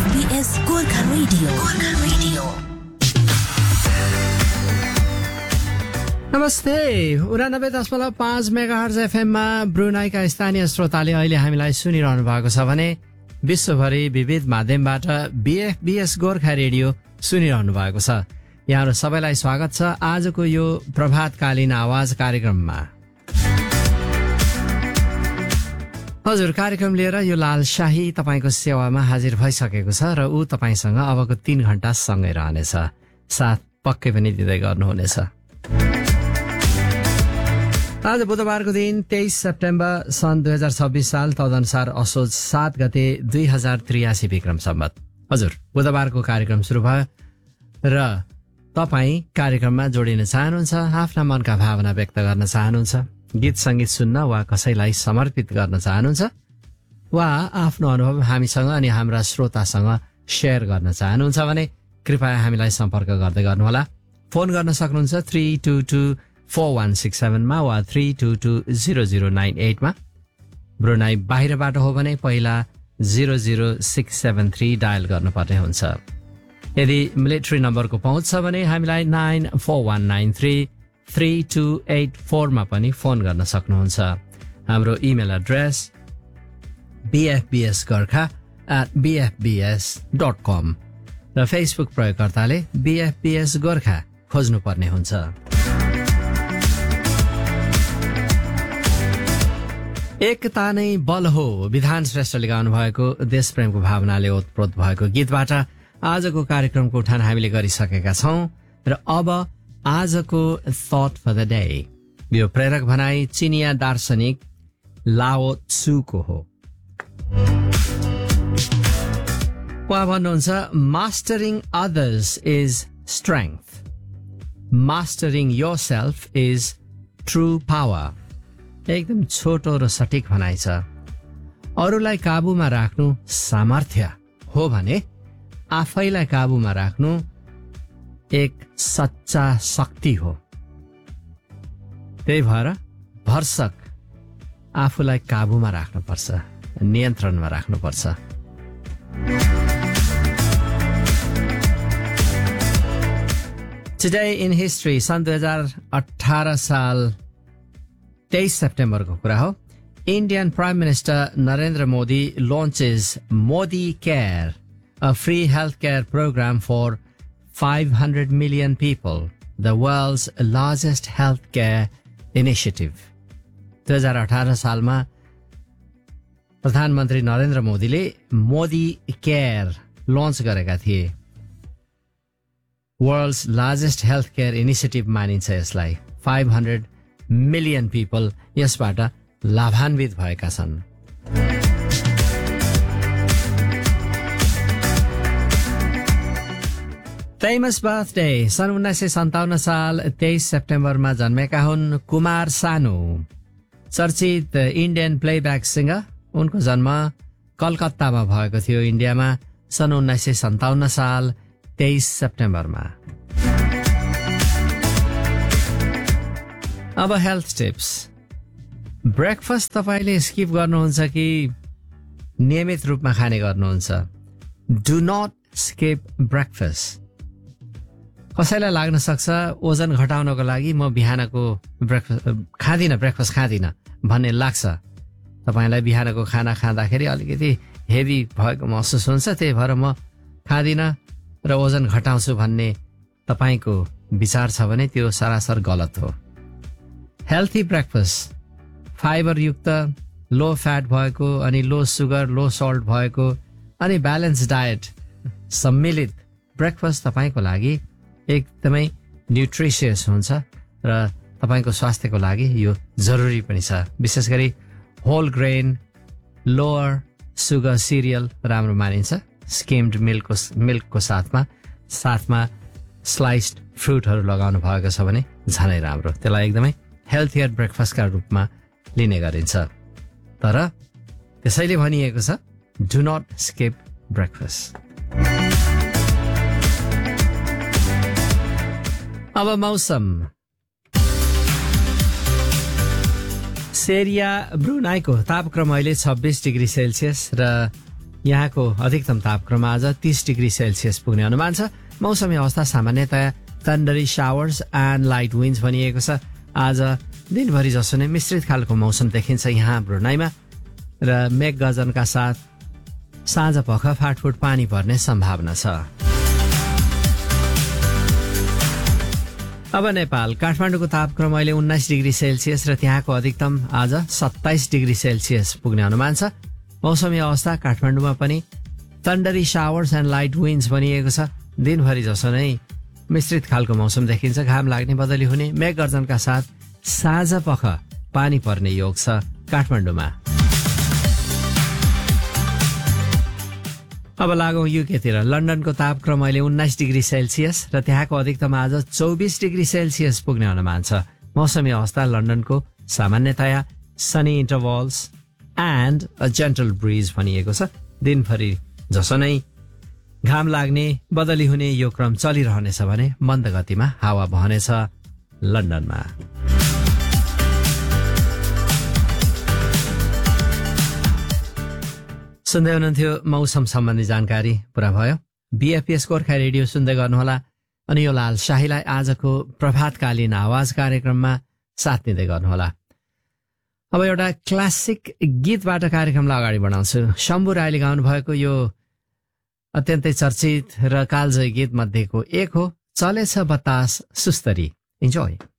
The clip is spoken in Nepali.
SBS Gorkha radio. नमस्ते 89.5 मेगाहर्ज एफएममा ब्रुनाईका स्थानीय श्रोताले अहिले हामीलाई सुनिरहनु भएको छ भने विश्वभरि विविध माध्यमबाट BFBS गोर्खा रेडियो सुनिरहनु भएको छ। यहाँहरू सबैलाई स्वागत छ आजको यो प्रभातकालीन आवाज कार्यक्रममा। हजुर, कार्यक्रम लिएर यो लाल शाही तपाईको सेवामा हाजिर भइसकेको छ र ऊ तपाईसँग अबको 3 घण्टा सँगै रहनेछ, साथ पक्कै पनि दिँदै गर्नुहुनेछ। आज बुधबारको दिन 23 सेप्टेम्बर सन् 2026 साल, तदनुसार असोज 7 गते 2083 विक्रम सम्वत। हजुर, बुधबारको कार्यक्रम सुरु भयो र तपाईँ कार्यक्रममा जोडिन चाहनुहुन्छ, आफ्ना मनका भावना व्यक्त गर्न चाहनुहुन्छ, गीत संगीत सुन्न वा कसैलाई समर्पित गर्न चाहनुहुन्छ वा आफ्नो अनुभव हामीसँग अनि हाम्रा श्रोतासँग शेयर गर्न चाहनुहुन्छ भने कृपया हामीलाई सम्पर्क गर्दै गर्नुहोला। फोन गर्न सक्नुहुन्छ 3224167 मा वा 3220098 मा। ब्रुनाई बाहिरबाट हो भने पहिला 00673 डायल गर्नुपर्ने हुन्छ। यदि मिलिट्री नम्बरको पहुँच छ भने हामीलाई 9419332884 मा पनि फोन गर्न सक्नुहुन्छ। हाम्रो इमेल एड्रेस bfbsgorkha@bfbs.com र फेसबुक प्रयोगकर्ताले BFBS गोर्खा खोज्नुपर्ने हुन्छ। एकता नै बल हो, विधान श्रेष्ठले गाउनु भएको देशप्रेमको भावनाले ओतप्रोत भएको गीतबाट आजको कार्यक्रमको उठान हामीले गरिसकेका छौं र अब आजको थट फर द डे। यो प्रेरक भनाई चिनिया दार्शनिक लाओ त्सुको हो। उहाँ भन्नुहुन्छ, mastering others is strength, mastering yourself is true power. एकदम छोटो र सठिक भनाइ छ। अरूलाई काबुमा राख्नु सामर्थ्य हो भने आफैलाई काबुमा राख्नु एक सच्चा शक्ति हो। त्यही भएर भरसक आफूलाई काबुमा राख्नुपर्छ, नियन्त्रणमा राख्नुपर्छ। टुडे इन हिस्ट्री सन् 2018 साल 23 सेप्टेम्बरको कुरा हो। Indian Prime Minister Narendra Modi launches Modi Care, a free healthcare program for 500 million people, the world's largest healthcare initiative. 2018 सालमा प्रधानमन्त्री नरेन्द्र मोदीले मोदी केयर लन्च गरेका थिए। वर्ल्ड्स लार्जेस्ट हेल्थकेयर इनिसिएटिभ मानिन्छ यसलाई। 500 मिलियन पिपल यसबाट लाभान्वित भएका छन्। फेमस बर्थडे सन् 1957 साल 23 सेप्टेम्बरमा जन्मेका हुन् कुमार सानु, चर्चित इन्डियन प्लेब्याक सिंगर। उनको जन्म कलकत्तामा भएको थियो, इन्डियामा, सन् 1957 साल 23 सेप्टेम्बरमा। अब हेल्थ टिप्स। ब्रेकफास्ट तपाईले स्किप गर्नुहुन्छ कि नियमित रूपमा खाने गर्नुहुन्छ? Do not skip breakfast. कसैलाई लाग्न सक्छ ओजन घटाउनको लागि म बिहानको ब्रेकफास्ट खाँदिन भन्ने लाग्छ। तपाईलाई बिहानको खाना खाँदाखेरि अलिकति हेभी भएको महसुस हुन्छ, त्यही भएर म खाँदिन र ओजन घटाउँछु भन्ने तपाईको विचार छ भने त्यो सरासर गलत हो। हेल्थी ब्रेकफास्ट फाइबर युक्त, लो फ्याट भएको अनि लो सुगर, लो सल्ट भएको अनि ब्यालेन्स डायट सम्मिलित ब्रेकफास्ट तपाईको लागि एकदमै न्युट्रिसियस हुन्छ र तपाईको स्वास्थ्यको लागि यो जरुरी पनि छ। विशेष गरी whole grain, lower sugar serial राम्रो मानिन्छ। स्किम्ड मिल्कको साथमा स्लाइस्ड फ्रुटहरू लगाउनु भएको छ भने झनै राम्रो। त्यसलाई एकदमै हेल्थियर ब्रेकफास्टका रूपमा लिने गरिन्छ। तर त्यसैले भनिएको छ डु नट स्किप ब्रेकफास्ट। अब मौसम। सेरिया ब्रुनाईको तापक्रम अहिले 26 डिग्री सेल्सियस र यहाँको अधिकतम तापक्रम आज 30 डिग्री सेल्सियस पुग्ने अनुमान छ। मौसमी अवस्था सामान्यतया थन्डरी शावर्स एन्ड लाइट विन्ड्स भनिएको छ। आज दिनभरि जसो नै मिश्रित खालको मौसम देखिन्छ यहाँ ब्रुनाईमा र मेघ गर्जनका साथ साँझ पख फाटफुट पानी पर्ने सम्भावना छ। अब नेपाल, काठमाडौँको तापक्रम अहिले 19 डिग्री सेल्सियस र त्यहाँको अधिकतम आज 27 डिग्री सेल्सियस पुग्ने अनुमान छ। मौसमी अवस्था काठमाडौँमा पनि थन्डरी शावर्स एन्ड लाइट विन्ड्स भनिएको छ। दिनभरि जसो नै मिश्रित खालको मौसम देखिन्छ। घाम लाग्ने बदली हुने मेघ गर्जनका साथ साँझ पख पानी पर्ने योग छ काठमाडौँमा। अब लागौं युकेतिर। लन्डनको तापक्रम अहिले 19 डिग्री सेल्सियस र त्यहाँको अधिकतम आज 24 डिग्री सेल्सियस पुग्ने अनुमान छ। मौसमी अवस्था लन्डनको सामान्यतया Sunny इन्टरभल्स and a gentle bridge भनिएको छ। दिनभरि जसो नै घाम लाग्ने बदली हुने यो क्रम चलिरहनेछ भने मन्द गतिमा हावा बहनेछ लन्डनमा। सुन्दै हुनुहुन्थ्यो मौसम सम्बन्धी जानकारी पुरा भयो। बीएफपीएस गोर्खा रेडियो सुन्दै गर्नुहोला अनि यो लाल शाहीलाई आजको प्रभातकालीन आवाज कार्यक्रममा साथ दिँदै गर्नुहोला। अब एउटा क्लासिक गीतबाट कार्यक्रमलाई अगाडि बढाउँछु। शम्भु राईले गाउनु भएको यो अत्यन्तै चर्चित र कालजयी गीत मध्येको एक हो चलेछ बतास सुस्तरी। इन्जोय।